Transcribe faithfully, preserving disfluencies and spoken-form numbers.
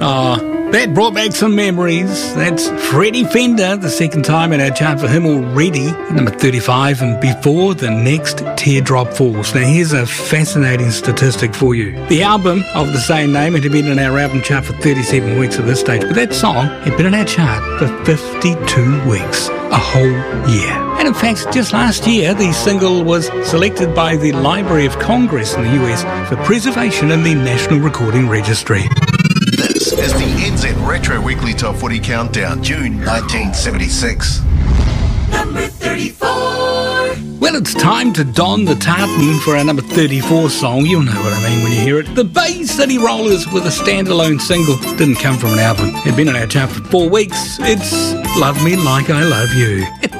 Oh, that brought back some memories. That's Freddie Fender, the second time in our chart for him already, at number thirty-five, and before the next teardrop falls. Now here's a fascinating statistic for you. The album of the same name had been in our album chart for thirty-seven weeks at this stage, but that song had been in our chart for fifty-two weeks, a whole year. And in fact, just last year, the single was selected by the Library of Congress in the U S for preservation in the National Recording Registry. This is the N Z Retro Weekly Top forty Countdown, June nineteen seventy-six. Number thirty-four. Well, it's time to don the tartan for our number thirty-four song. You'll know what I mean when you hear it. The Bay City Rollers with a standalone single. Didn't come from an album. It'd been on our chart for four weeks. It's Love Me Like I Love You.